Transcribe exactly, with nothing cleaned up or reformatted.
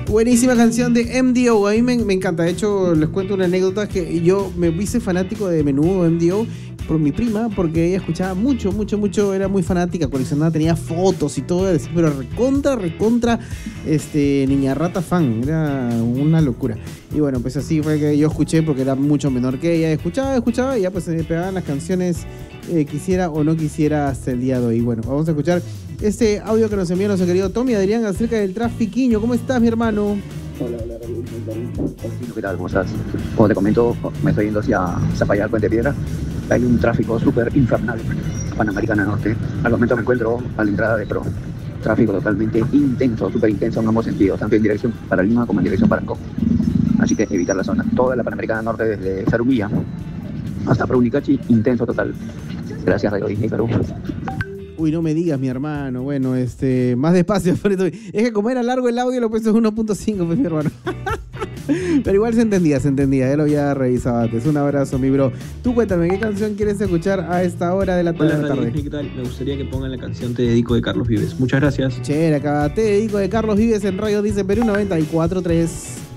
Buenísima canción de M D O, a mí me, me encanta. De hecho, les cuento una anécdota que yo me hice fanático de Menudo M D O por mi prima, porque ella escuchaba mucho, mucho, mucho, era muy fanática, coleccionaba, tenía fotos y todo, pero recontra, recontra, este, niña rata fan, era una locura. Y bueno, pues así fue que yo escuché, porque era mucho menor que ella, escuchaba, escuchaba, y ya pues se me pegaban las canciones, eh, quisiera o no quisiera hasta el día de hoy. Bueno, vamos a escuchar este audio que nos envió nuestro querido Tommy Adrián acerca del trafiquiño. ¿Cómo estás, mi hermano? Hola, hola, ¿qué tal? ¿Cómo estás? Como te comento, me estoy yendo hacia Zapallar, Puente Piedra. Hay un tráfico súper infernal, Panamericana Norte. Al momento me encuentro a la entrada de Pro. Tráfico totalmente intenso, súper intenso en ambos sentidos, tanto en dirección para Lima como en dirección para Ancón. Así que evitar la zona. Toda la Panamericana Norte, desde Zarumilla hasta Pro Unicachi, intenso total. Gracias, Radio Disney Perú. Uy, no me digas, mi hermano. Bueno, este, más despacio. Es que como era largo el audio, lo puse en uno punto cinco, pues, mi hermano. Pero igual se entendía, se entendía. Ya lo había revisado antes. Un abrazo, mi bro. Tú cuéntame, ¿qué canción quieres escuchar a esta hora de la tarde? Hola, Radio Disney, ¿qué tal? Me gustaría que pongan la canción Te Dedico de Carlos Vives. Muchas gracias. Chévere, acá Te Dedico de Carlos Vives en Radio Dice Perú noventa y cuatro punto tres.